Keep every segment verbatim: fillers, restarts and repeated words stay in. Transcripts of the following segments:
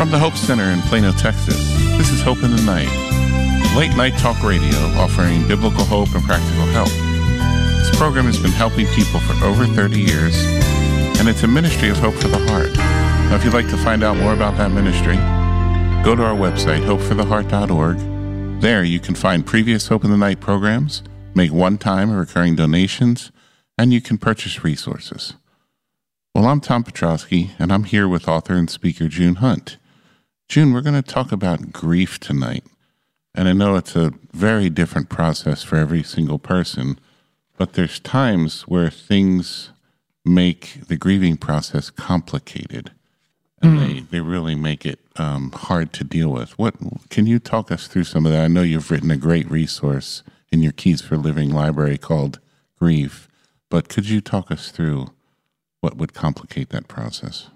From the Hope Center in Plano, Texas, this is Hope in the Night, late night talk radio offering biblical hope and practical help. This program has been helping people for over thirty years, and it's a ministry of hope for the heart. Now, if you'd like to find out more about that ministry, go to our website, hope for the heart dot org. There you can find previous Hope in the Night programs, make one-time or recurring donations, and you can purchase resources. Well, I'm Tom Petrowski, and I'm here with author and speaker June Hunt. June, we're going to talk about grief tonight, and I know it's a very different process for every single person, but there's times where things make the grieving process complicated, and mm. they, they really make it um, hard to deal with. What can you talk us through some of that? I know you've written a great resource in your Keys for Living library called Grief, but could you talk us through what would complicate that process?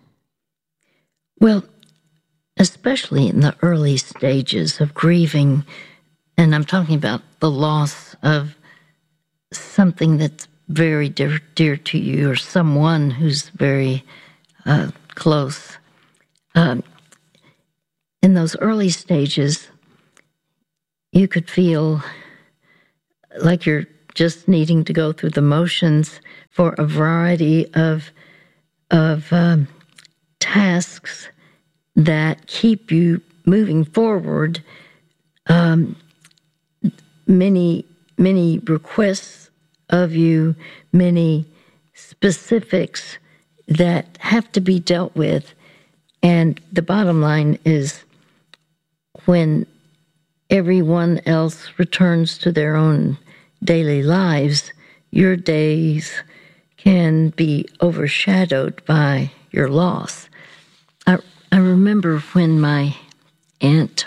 Well, especially in the early stages of grieving, and I'm talking about the loss of something that's very dear, dear to you or someone who's very uh, close. Um, in those early stages, you could feel like you're just needing to go through the motions for a variety of, of um, tasks that keep you moving forward. Um, many, many requests of you, many specifics that have to be dealt with. And the bottom line is when everyone else returns to their own daily lives, your days can be overshadowed by your loss. I, I remember when my aunt,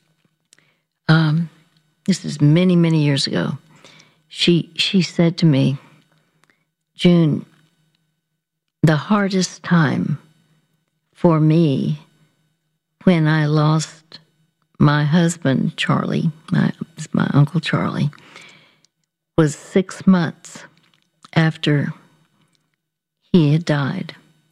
um, this is many, many years ago, she she said to me, June, the hardest time for me when I lost my husband, Charlie, my, my Uncle Charlie, was six months after he had died.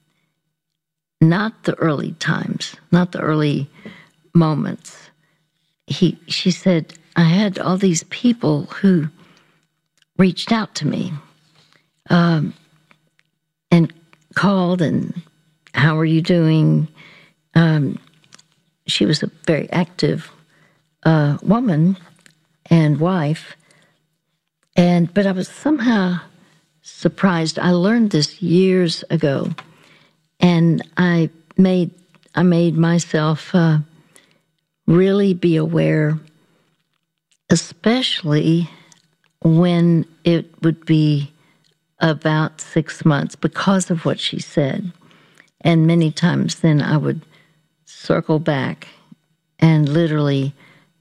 Not the early times, not the early moments. He, she said, I had all these people who reached out to me um, and called and, how are you doing? Um, she was a very active uh, woman and wife, and but I was somehow surprised. I learned this years ago, and I made I made myself uh, really be aware, especially when it would be about six months because of what she said. And many times then I would circle back and literally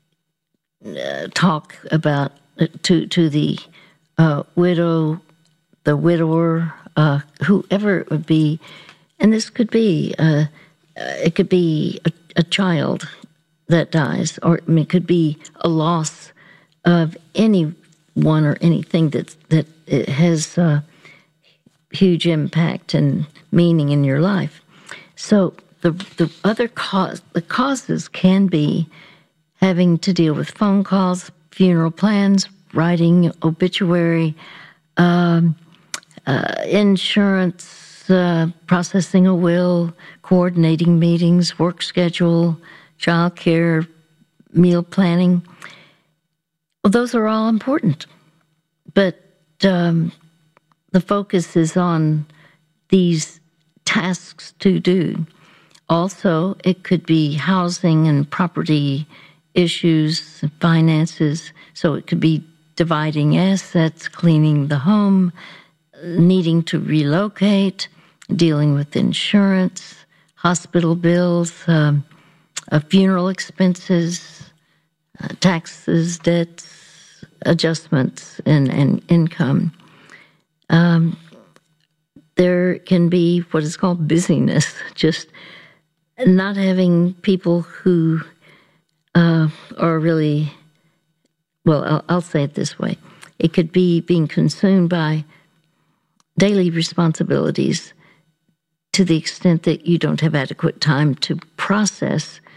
uh, talk about uh, to to the uh, widow, the widower, uh, whoever it would be. And this could be, uh, it could be a, a child that dies, or I mean, it could be a loss of anyone or anything that that it has uh, huge impact and meaning in your life. So the the other cause, the causes can be having to deal with phone calls, funeral plans, writing obituary, um, uh, insurance, uh, processing a will, coordinating meetings, work schedule, child care, meal planning. Well, those are all important, but um, the focus is on these tasks to do. Also, it could be housing and property issues, finances. So it could be dividing assets, cleaning the home, needing to relocate, dealing with insurance, hospital bills, um, uh, funeral expenses, uh, taxes, debts, adjustments, and, and income. Um, there can be what is called busyness, just not having people who uh, are really, well, I'll, I'll say it this way. It could be being consumed by daily responsibilities to the extent that you don't have adequate time to process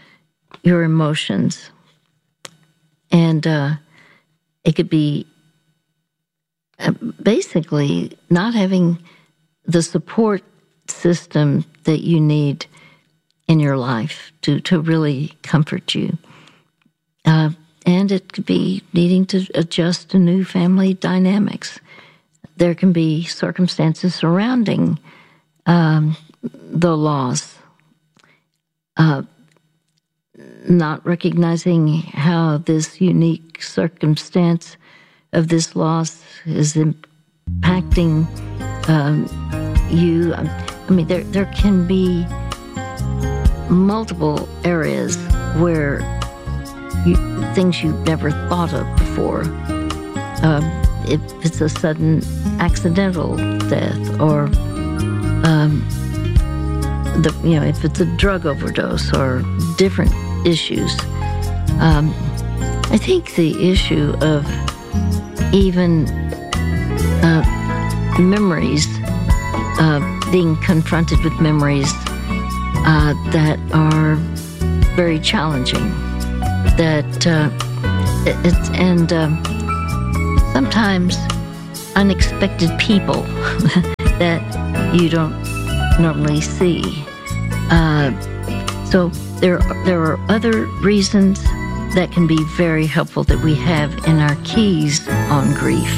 your emotions. And uh, it could be uh, basically not having the support system that you need in your life to, to really comfort you. Uh, and it could be needing to adjust to new family dynamics. There can be circumstances surrounding um, the loss, uh, not recognizing how this unique circumstance of this loss is impacting um, you. I mean, there there can be multiple areas where you, things you've never thought of before. Um, if it's a sudden accidental death, or um, the you know if it's a drug overdose, or different issues. Um, I think the issue of even uh, memories, uh, being confronted with memories uh, that are very challenging, that uh, it, it's and um, sometimes unexpected people that you don't normally see. Uh, so there, there are other reasons that can be very helpful that we have in our keys on grief.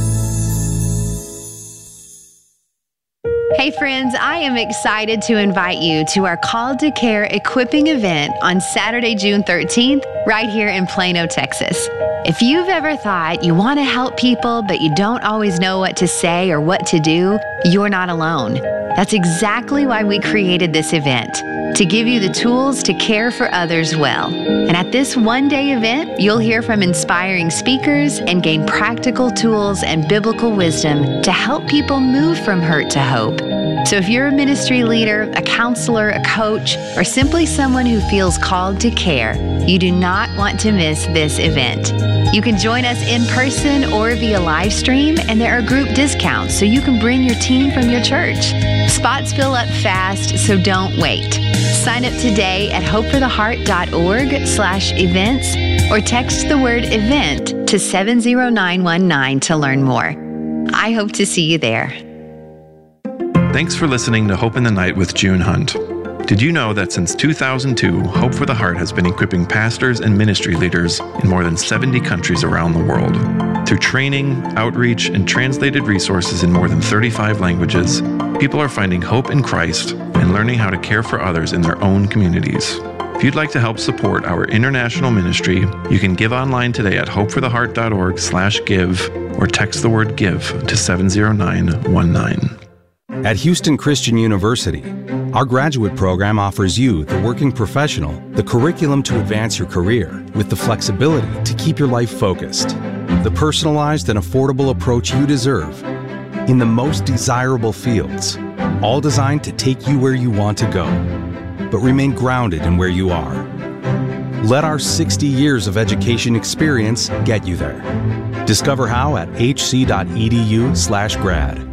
Hey friends, I am excited to invite you to our Called to Care equipping event on Saturday, June thirteenth, right here in Plano, Texas. If you've ever thought you want to help people, but you don't always know what to say or what to do, you're not alone. That's exactly why we created this event, to give you the tools to care for others well. And at this one-day event, you'll hear from inspiring speakers and gain practical tools and biblical wisdom to help people move from hurt to hope. So if you're a ministry leader, a counselor, a coach, or simply someone who feels called to care, you do not want to miss this event. You can join us in person or via live stream, and there are group discounts so you can bring your team from your church. Spots fill up fast, so don't wait. Sign up today at hopefortheheart.org slash events or text the word event to seven zero nine one nine to learn more. I hope to see you there. Thanks for listening to Hope in the Night with June Hunt. Did you know that since two thousand two, Hope for the Heart has been equipping pastors and ministry leaders in more than seventy countries around the world? Through training, outreach, and translated resources in more than thirty-five languages, people are finding hope in Christ and learning how to care for others in their own communities. If you'd like to help support our international ministry, you can give online today at hopefortheheart.org slash give or text the word give to seven zero nine one nine. At Houston Christian University, our graduate program offers you, the working professional, the curriculum to advance your career with the flexibility to keep your life focused, the personalized and affordable approach you deserve in the most desirable fields, all designed to take you where you want to go, but remain grounded in where you are. Let our sixty years of education experience get you there. Discover how at hc.edu slash grad.